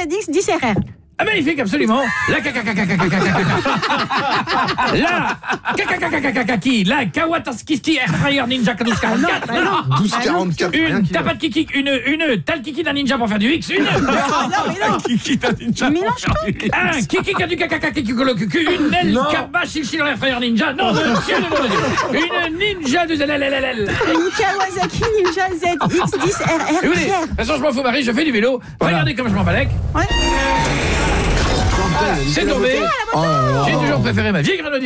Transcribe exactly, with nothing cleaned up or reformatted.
X dix R R. Ah, magnifique, absolument. La Kakakakakaki, la Kawataskiski Air Fryer Ninja douze quarante-quatre. douze quarante-quatre. Une tapate-kiki, une, une talkiki d'un ninja pour faire du X, une. Non, mais non. Kiki d'un ninja. Mélange tout. Un kiki du kakakaki une aile kaba chichi dans l'air fryer ninja. Non, monsieur, non, non, une ninja de Z L L L L. Une Kawasaki Ninja Z X dix R R. Écoutez, de toute façon, je m'en fous, Marie, je fais du vélo. Regardez comme je m'en balèque. Ouais. C'est tombé. J'ai toujours préféré ma vieille grenouille.